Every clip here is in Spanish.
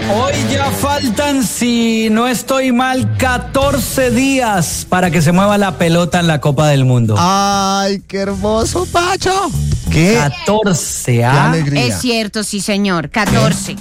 Hoy ya faltan, si no estoy mal, 14 días para que se mueva la pelota en la Copa del Mundo. ¡Ay, qué hermoso, Pacho! ¿Qué? 14, ¡Qué ¿ah? alegría! Es cierto, sí, señor. 11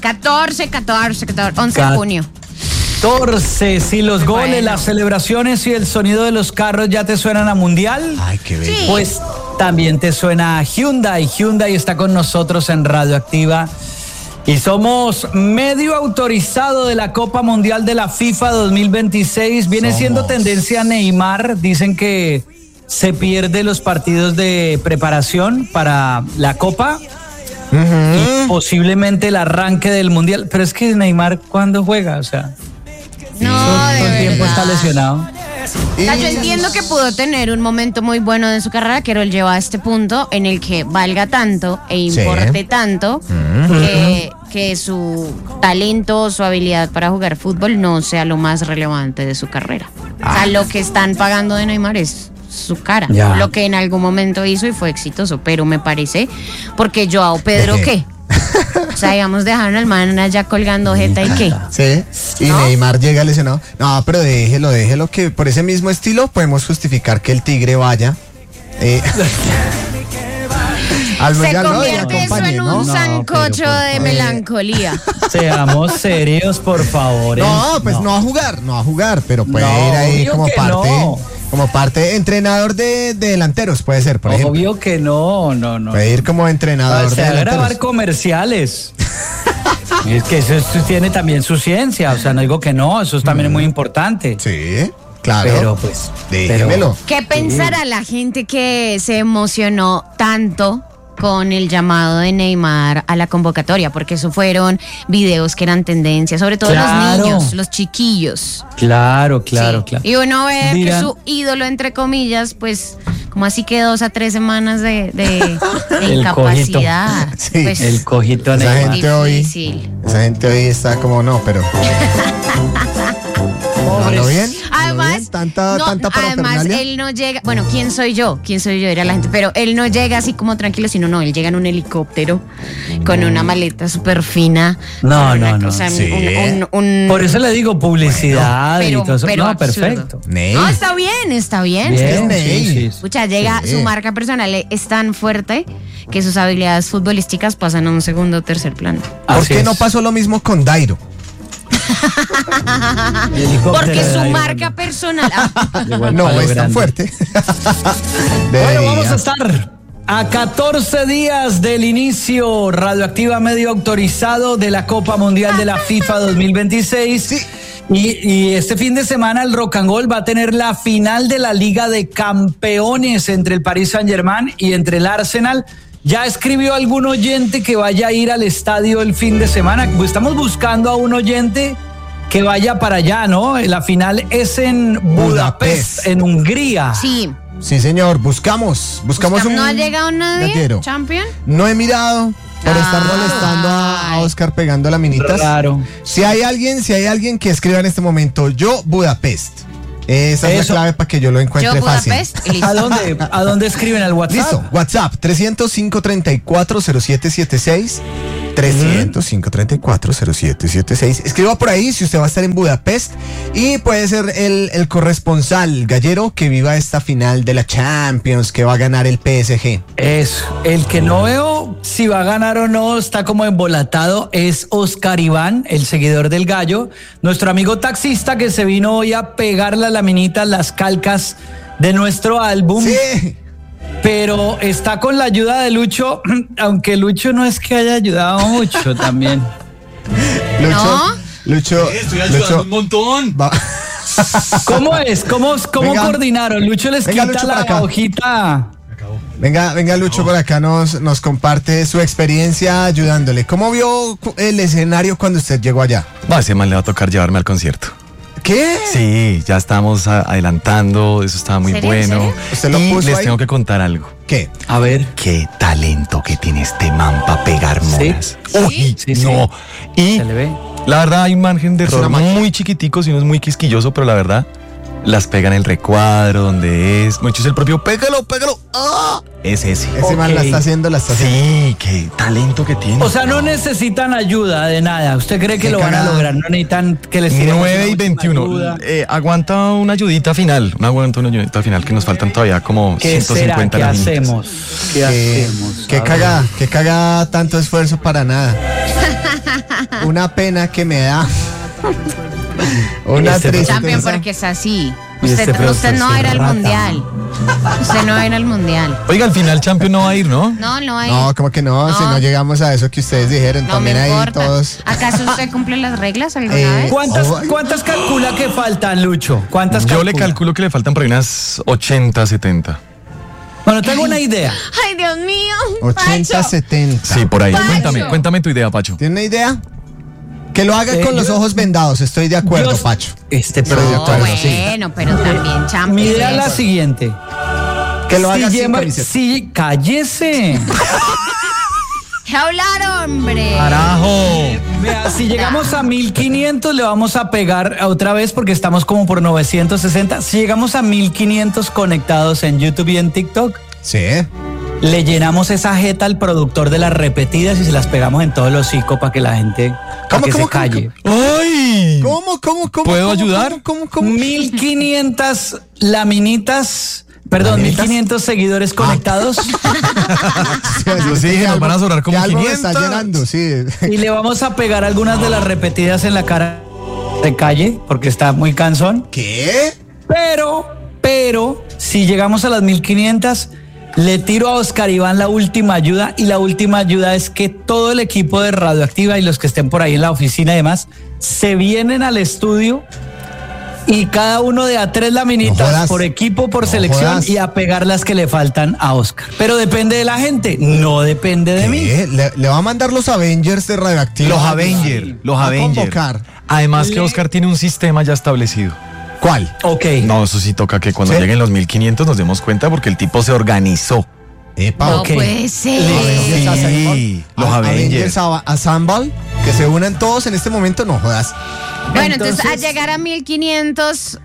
de junio. 14, si los goles, Bueno. las celebraciones y el sonido de los carros ya te suenan a Mundial, ¡Ay, qué bello! Sí. pues también te suena a Hyundai. Hyundai está con nosotros en Radioactiva. Y somos medio autorizado de la Copa Mundial de la FIFA 2026. Viene siendo tendencia Neymar. Dicen que se pierde los partidos de preparación para la Copa y posiblemente el arranque del Mundial. Pero es que Neymar, ¿cuándo juega? O sea, No, todo de el tiempo está verdad. lesionado. O sea, yo entiendo que pudo tener un momento muy bueno de su carrera, pero él lleva a este punto en el que valga tanto e importe tanto que su talento, su habilidad para jugar fútbol no sea lo más relevante de su carrera. O sea, lo que están pagando de Neymar es su cara, Ya. lo que en algún momento hizo y fue exitoso, pero me parece, porque Joao Pedro, ¿qué? O sea, digamos, dejaron al man allá colgando jeta y qué. Sí, y ¿No? Neymar llega lesionado. No, pero déjelo, que por ese mismo estilo podemos justificar que el Tigre vaya. Al Se Mundial, ¿no? Y convierte eso acompañe, en ¿no? un No, sancocho pero por de favor. melancolía. Seamos serios, por favor. No, pues no a jugar, pero puede No, ir ahí obvio como que parte, no. como parte entrenador de delanteros, puede ser, por ejemplo. Obvio que no. Puede ir como entrenador O sea, de a grabar delanteros. comerciales. Es que eso tiene también su ciencia, o sea, no digo que no, eso también es muy importante. Sí, claro. Pero pues, Déjemelo. ¿Qué pensará la gente que se emocionó tanto con el llamado de Neymar a la convocatoria? Porque eso fueron videos que eran tendencia, sobre todo Claro. los niños, los chiquillos. Claro. Sí. Y uno ve que Dirán- su ídolo, entre comillas, pues, como así que 2 a 3 semanas de El incapacidad. cojito. Sí, Pues, El cojito Esa Neymar. gente hoy, difícil. esa gente hoy está como no, pero. ¿Lo bien? Además, Tanta además parafernalia. él no llega, bueno, ¿quién soy yo? Era la gente, pero él no llega así como tranquilo, sino no, él llega en un helicóptero con una maleta súper fina. No, con una no, no, cosa, sí. un- Por eso le digo publicidad pero- y todo eso. pero No, absurdo. perfecto. Ney. No, está bien. Bien, es Ney. sí. Escucha, llega, Sí. su marca personal es tan fuerte que sus habilidades futbolísticas pasan a un segundo o tercer plano. ¿Por Así qué es. no pasó lo mismo con Dairo? El helicóptero Porque de su Iron marca Man. personal. Llegó al No palo es tan grande. fuerte. Bueno, Debería. vamos a estar a 14 días del inicio Radioactiva medio autorizado de la Copa Mundial de la FIFA 2026. Sí. Y este fin de semana el Rock and Roll va a tener la final de la Liga de Campeones entre el Paris Saint-Germain y entre el Arsenal. Ya escribió algún oyente que vaya a ir al estadio el fin de semana. Estamos buscando a un oyente que vaya para allá, ¿no? La final es en Budapest, en Hungría. Sí. Sí, señor, buscamos un ¿No ha llegado nadie? gallero. ¿Champion? No he mirado por estar Ay. molestando a Oscar pegando laminitas. Claro. Si hay alguien que escriba en este momento, yo Budapest. Esa es la Eso. clave para que yo lo encuentre Yo fácil. Budapest y listo. ¿A dónde escriben al WhatsApp? Listo, WhatsApp 305-340776. 305-340776. Escriba por ahí si usted va a estar en Budapest y puede ser el corresponsal gallero que viva esta final de la Champions que va a ganar el PSG. Eso. El que no veo si va a ganar o no, está como embolatado, es Oscar Iván, el seguidor del Gallo, nuestro amigo taxista que se vino hoy a pegar las laminitas, las calcas de nuestro álbum. Sí. Pero está con la ayuda de Lucho, aunque Lucho no es que haya ayudado mucho también. Lucho, Estoy ayudando un montón. va- ¿Cómo es? ¿Cómo Venga. coordinaron? Lucho les Venga, quita Lucho, para la acá. hojita. Venga, Lucho, por acá nos comparte su experiencia ayudándole. ¿Cómo vio el escenario cuando usted llegó allá? Va, ese man le va a tocar llevarme al concierto. ¿Qué? Sí, ya estamos adelantando, eso estaba muy ¿Serio? bueno. ¿En serio? ¿Usted lo Y puso les ahí? tengo que contar algo. ¿Qué? A ver. Qué talento que tiene este man para pegar monas. Uy, Sí, sí. no. Y Se le ve. la verdad hay un margen de Es error una máquina. muy chiquitico, si no es muy quisquilloso, pero la verdad las pega en el recuadro, donde es. Mucho es el propio, pégalo. Es ese. Ese man la está haciendo. Sí, qué talento que tiene. O sea, no necesitan ayuda de nada. ¿Usted cree que lo van a lograr? No necesitan que les tiremos 9 y 21. Aguanta una ayudita final. Que nos faltan todavía como ¿Qué 150 será? ¿Qué laminitas. hacemos? ¿Qué hacemos? Qué cagada tanto esfuerzo para nada. Una pena que me da. Una tristeza. Champion, porque es así. Y este Usted productor no va a ir al rata. mundial. Usted no va a ir al mundial. Oiga, al final Champion no va a ir, ¿no? No va a ir. No, como que no, si no llegamos a eso que ustedes dijeron, No también me ahí importa. todos. ¿Acaso usted cumple las reglas alguna vez? ¿Cuántas calcula que faltan, Lucho? ¿Cuántas Yo le calcula? calculo que le faltan por ahí unas 80, 70. Bueno, tengo una idea. Ay, Dios mío. 80, Pacho. 70. Sí, por ahí. Pacho. Cuéntame tu idea, Pacho. ¿Tiene una idea? Que lo haga con los yo- ojos vendados, estoy de acuerdo, Yo- Pacho. No, bueno, pero también Champion. Mi idea es la eso. siguiente. Que lo haga sin lleva- camiseta. si cállese. ¿Qué hablar, hombre? ¡Carajo! Vea, si llegamos a 1500 le vamos a pegar otra vez porque estamos como por 960. Si llegamos a 1500 conectados en YouTube y en TikTok, Sí. le llenamos esa jeta al productor de las repetidas y se las pegamos en todo el hocico para que la gente se calle. ¡Ay! ¿Cómo? ¿Puedo ayudar? ¿Cómo? 1500 laminitas, perdón, ¿Laminitas? 1500 seguidores conectados Sí, nos van a sobrar como ¿Qué álbum 500. está llenando? Sí. y le vamos a pegar algunas de las repetidas en la cara de calle porque está muy cansón. ¿Qué? Pero, si llegamos a las 1500, le tiro a Oscar Iván la última ayuda y la última ayuda es que todo el equipo de Radioactiva y los que estén por ahí en la oficina y demás se vienen al estudio y cada uno de a 3 No laminitas jodas. por equipo, por No selección jodas. y a pegar las que le faltan a Oscar. Pero depende de la gente, no depende de mí. ¿Qué? Le va a mandar los Avengers de Radioactiva. Los Avengers. Los A Avengers. convocar. Además que Oscar tiene un sistema ya establecido. ¿Cuál? Ok. No, eso sí toca que cuando ¿Sí? lleguen los 1500 nos demos cuenta porque el tipo se organizó. Epa, No ok. puede ser. Avengers Assemble. Sí, los Avengers. Assemble, que se unan todos en este momento, no jodas. Bueno, entonces a llegar a 1500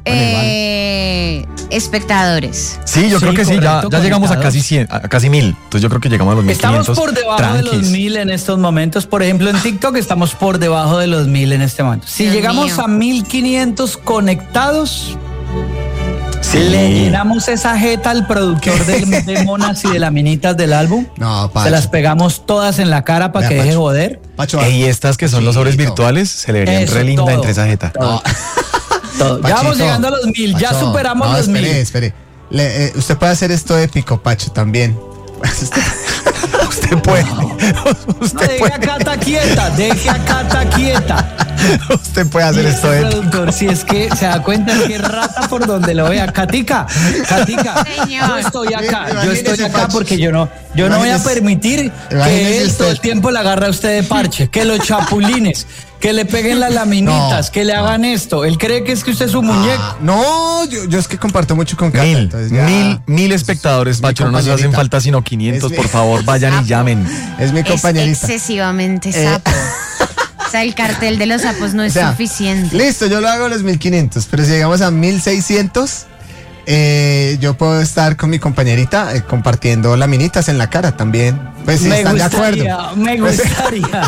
espectadores. Sí, yo Sí, creo que sí, correcto, ya llegamos a conectados. casi 100, a casi 1000. Entonces yo creo que llegamos a los 1500. Estamos por debajo de los tranquis. 1000 en estos momentos. Por ejemplo, en TikTok estamos por debajo de los 1000 en este momento. Si Dios llegamos mío. a 1500 conectados, Sí. le llenamos esa jeta al productor de Monas y de Laminitas del álbum. No, Pacho. Se las pegamos todas en la cara para Vea, que deje Pacho. joder. Pacho, Y estas que son los sobres Pachito. virtuales se le verían Eso, re linda todo. entre esa jeta. Todo. Todo. Ya Pachito, vamos llegando a los 1000, ya Pacho, superamos no, los 1000. Espere. Usted puede hacer esto épico, Pacho, también. Usted puede. Deje a Cata quieta, deje a Cata quieta. Usted puede hacer Y esto ese épico. productor, si es que se da cuenta que rata por donde lo vea. Catica, Señor. yo estoy acá Imagínese, Pacho. porque yo no voy a Imagínese- permitir imagínese que él todo el usted. tiempo le agarre a usted de parche, que los chapulines, que le peguen las laminitas, No, que le hagan esto. Él cree que es que usted es un muñeco. No, yo es que comparto mucho con Cata. entonces ya- Mil espectadores, Es mi Pacho. No nos hacen compañerita. falta sino 500. Es mi- Por favor, vayan y llamen. Es mi Es compañerita. excesivamente sapo. O sea, el cartel de los sapos no es O sea, suficiente. Listo, yo lo hago a los 1500, pero si llegamos a 1600, yo puedo estar con mi compañerita compartiendo laminitas en la cara también. Pues si están de acuerdo. Me gustaría.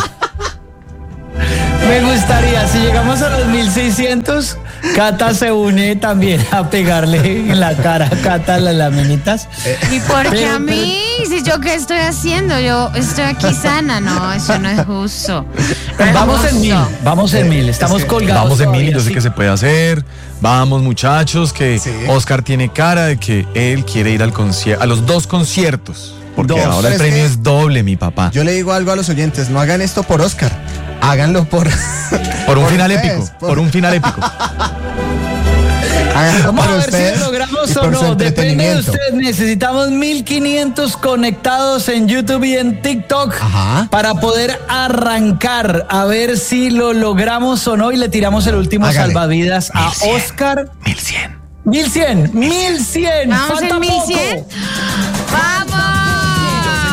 Me gustaría, si llegamos a los 1600, Cata se une también a pegarle en la cara a Cata las laminitas. ¿Y por qué Pero- a mí? Si yo qué estoy haciendo, yo estoy aquí sana, no, eso no es justo. No es Vamos en justo. 1000, vamos en 1000, estamos que colgados. Vamos en 1000 y todavía, yo sé sí. que se puede hacer. Vamos, muchachos, que Sí. Oscar tiene cara de que él quiere ir a los 2 conciertos. Porque Dos. ahora el Pero es premio que- es doble, mi papá. Yo le digo algo a los oyentes, no hagan esto por Oscar, háganlo por... Por un por final ustedes, épico. Por un final épico. Háganlo Vamos por a ver si ustedes lo logramos y o por su no. Depende de entretenimiento. ustedes. Necesitamos 1500 conectados en YouTube y en TikTok Ajá. para poder arrancar. A ver si lo logramos o no. Y le tiramos el último Hágale. salvavidas a 1100. Oscar. 1100. 1100. Vamos Falta en 1100. poco. ¡Vamos!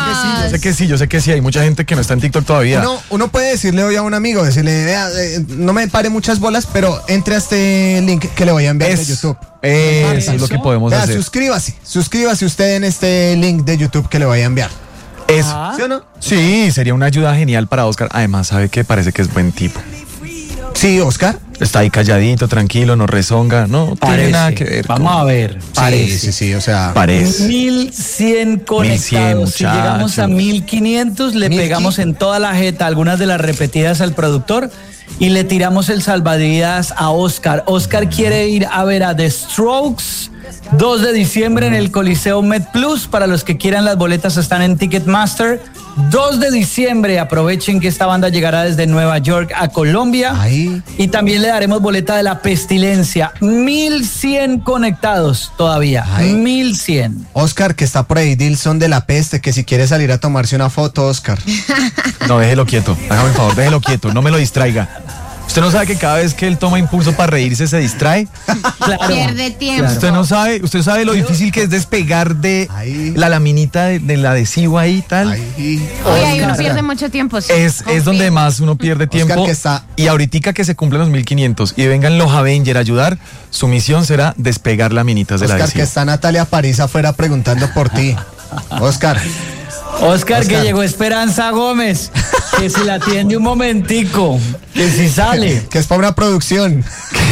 Yo sé que sí, hay mucha gente que no está en TikTok todavía. Uno puede decirle hoy a un amigo, decirle, vea, no me pare muchas bolas, pero entre a este link que le voy a enviar de YouTube. Eso es lo que podemos hacer. Suscríbase usted en este link de YouTube que le voy a enviar. Eso. ¿Sí o no? Sí, sería una ayuda genial para Oscar. Además, sabe que parece que es buen tipo. Sí, Oscar. Está ahí calladito, tranquilo, no rezonga, no tiene nada que ver. Vamos a ver. Sí, o sea. Parece. 1100 conectados. Si llegamos a 1500, le pegamos en toda la jeta algunas de las repetidas al productor y le tiramos el salvavidas a Oscar. Oscar quiere ir a ver a The Strokes 2 de diciembre en el Coliseo MedPlus. Para los que quieran, las boletas están en Ticketmaster. 2 de diciembre, aprovechen que esta banda llegará desde Nueva York a Colombia. Ay. Y también le daremos boleta de La Pestilencia. 1100 conectados todavía. Ay. 1100. Oscar, que está por ahí, Dilson de La Peste, que si quiere salir a tomarse una foto, Oscar. No, déjelo quieto, hágame el favor, déjelo quieto, no me lo distraiga. ¿Usted no sabe que cada vez que él toma impulso para reírse se distrae? Claro. Pierde tiempo. Usted sabe lo difícil que es despegar de la laminita del adhesivo ahí y tal. Oye, ahí uno pierde mucho tiempo. Sí. Es donde más uno pierde tiempo. Oscar, que está... Y ahorita que se cumplen los 1500 y vengan los Avengers a ayudar, su misión será despegar laminitas del Oscar, adhesivo. que está Natalia París afuera preguntando por ti. Oscar, que llegó Esperanza Gómez, que si la atiende un momentico, que si sale. que es para una producción.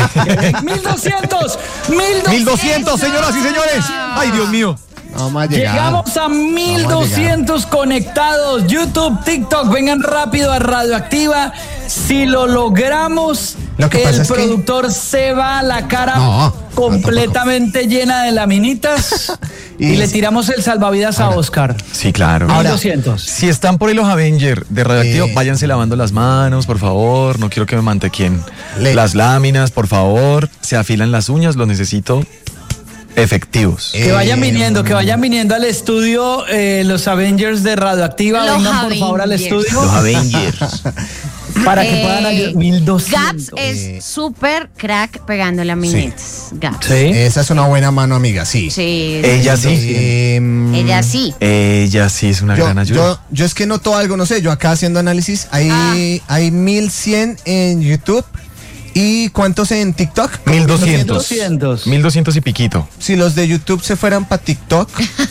1200, 1200, señoras y señores. Ay, Dios mío. Vamos a llegar. Llegamos a 1200 conectados. YouTube, TikTok, vengan rápido a Radioactiva. Si lo logramos, Lo que pasa el es que- productor se va a la cara completamente llena de laminitas y le tiramos el salvavidas a Oscar. Sí, claro. Ahora, 1200. Si están por ahí los Avengers de Radioactivo, váyanse lavando las manos, por favor. No quiero que me mantequen las láminas, por favor. Se afilan las uñas, los necesito efectivos. Que vayan viniendo al estudio los Avengers de Radioactiva. Los Vengan por favor al Avengers. estudio. Los Avengers. Para que puedan ayudar. 1200. Gaps es súper crack pegando laminitas. Gaps. Sí. Esa es una buena mano, amiga, sí. Sí. Ella sí. Ella sí. Ella sí es una gran ayuda. Yo es que noto algo, no sé, yo acá haciendo análisis, hay 1100 en YouTube. ¿Y cuántos en TikTok? 1200. 1200 y piquito. Si los de YouTube se fueran para TikTok,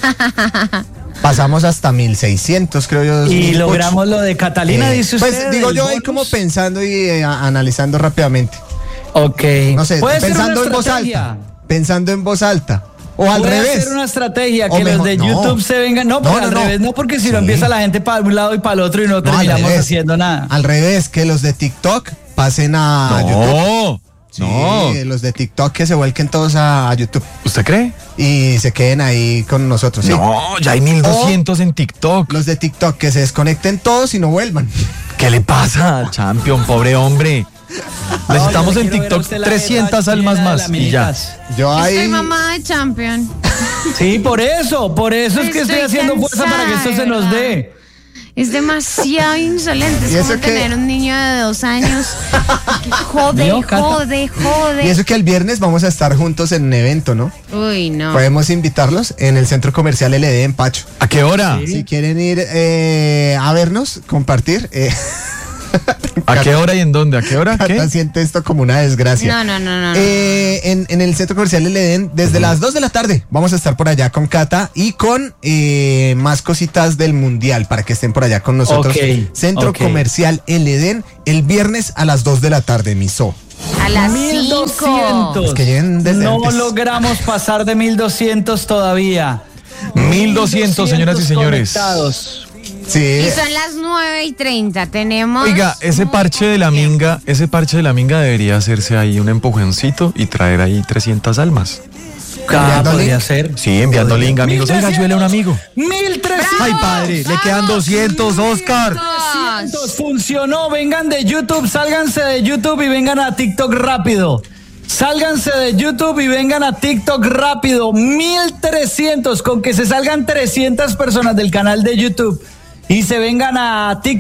pasamos hasta 1600, creo yo. Y logramos lo de Catalina, dice usted. Pues digo del yo ahí bonus. como pensando y analizando rápidamente. Ok. No sé, Puede ser pensando una en voz estrategia. alta. Pensando en voz alta. O al Puede revés. ser una estrategia, O que mejor- los de no. YouTube se vengan. No, porque al revés, no, porque si no empieza la gente para un lado y para el otro y no al terminamos revés. haciendo nada. Al revés, que los de TikTok pasen a YouTube. Sí, No. los de TikTok que se vuelquen todos a YouTube ¿Usted cree? y se queden ahí con nosotros. ¿sí? No, ya hay 1200 en TikTok. Los de TikTok que se desconecten todos y no vuelvan. ¿Qué le pasa al Champion, pobre hombre? Necesitamos yo le en quiero ver a TikTok usted la 300 jeta almas llena de más y ya. laminitas. Yo Soy ahí. mamá de Champion. Sí, por eso es que estoy haciendo fuerza para que esto se nos dé. Es demasiado insolente. ¿Y Es eso como qué? tener un niño de 2 años. Jode. Y eso que el viernes vamos a estar juntos en un evento, ¿no? Uy, no. Podemos invitarlos en el Centro Comercial LD en Pacho. ¿A qué hora? Si quieren ir a vernos, compartir. ¿A qué hora y en dónde? ¿A qué hora? Cata ¿Qué? siente esto como una desgracia. No. En el Centro Comercial El Edén, desde las 2 de la tarde, vamos a estar por allá con Cata y con más cositas del Mundial para que estén por allá con nosotros. Ok, Centro ok. Comercial El Edén, el viernes a las 2 de la tarde, miso. A las 5. 1200. Es que lleguen desde No antes. logramos pasar de 1200 todavía. 1200, señoras y señores. Conectados. Sí. Y son las 9:30. Tenemos. Oiga, ese parche de la minga debería hacerse ahí un empujoncito y traer ahí 300 almas. ¿Enviando Podría link? ser. Sí, enviando link, amigos. Oiga, ayúdele a un amigo. 1300. Ay, padre, le quedan 200, Oscar. Funcionó. Vengan de YouTube, sálganse de YouTube y vengan a TikTok rápido. Sálganse de YouTube y vengan a TikTok rápido. 1300, con que se salgan 300 personas del canal de YouTube y se vengan a TikTok.